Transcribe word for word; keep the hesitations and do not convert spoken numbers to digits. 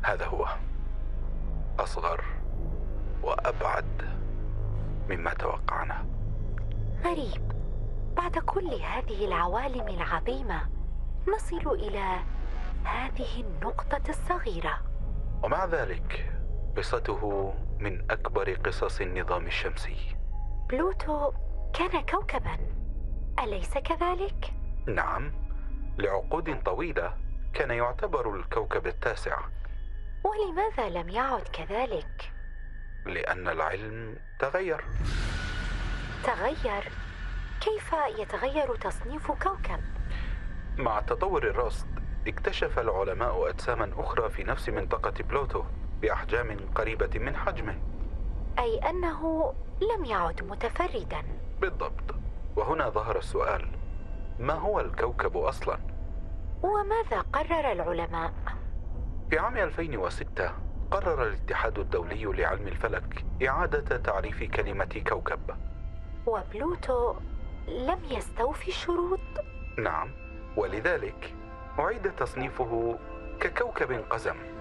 هذا هو، أصغر وأبعد مما توقعنا. غريب، بعد كل هذه العوالم العظيمة نصل إلى هذه النقطة الصغيرة. ومع ذلك قصته من أكبر قصص النظام الشمسي. بلوتو كان كوكباً، أليس كذلك؟ نعم، لعقود طويلة كان يعتبر الكوكب التاسع. ولماذا لم يعد كذلك؟ لأن العلم تغير. تغير؟ كيف يتغير تصنيف كوكب؟ مع تطور الرصد اكتشف العلماء أجساما أخرى في نفس منطقة بلوتو بأحجام قريبة من حجمه. أي أنه لم يعد متفرداً. بالضبط. وهنا ظهر السؤال: ما هو الكوكب أصلاً؟ وماذا قرر العلماء؟ في عام ألفين وستة قرر الاتحاد الدولي لعلم الفلك إعادة تعريف كلمة كوكب. وبلوتو لم يستوفي الشروط؟ نعم، ولذلك أعيد تصنيفه ككوكب قزم.